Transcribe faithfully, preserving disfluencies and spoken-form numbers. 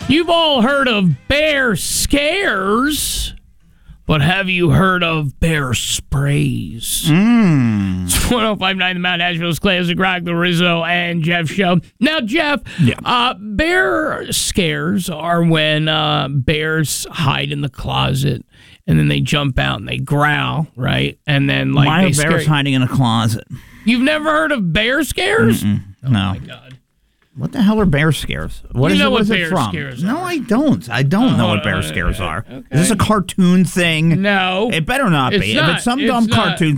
You've all heard of bear scares, but have you heard of bear sprays? Mm. It's one oh five point nine The Mount Nashville's Clay is a Greg, the Rizzo, and Jeff show. Now, Jeff, Yeah. uh, bear scares are when uh, bears hide in the closet and then they jump out and they growl, right? And then, like, Why they are scare bears you. hiding in a closet? You've never heard of bear scares? Mm-mm. Oh, No. my God. What the hell are bear scares? What You is know it, what what is bear it from? scares No, are. I don't. I don't Oh, know what uh, bear scares uh, are. okay. Is this a cartoon thing? No. It better not It's be. not. If it's some It's dumb not. cartoon